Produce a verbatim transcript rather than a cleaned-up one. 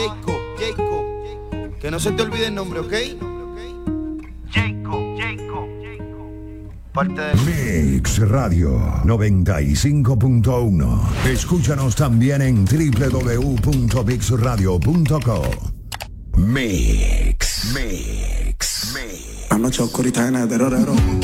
Jacob, Jacob. Que no se te olvide el nombre, ¿ok? Jacob, Jacob. Parte de Mix Radio noventa y cinco punto uno. Escúchanos también en doble u doble u doble u punto mix radio punto com. Mix, Mix, Mix. Anoche oscurita en el terrorero.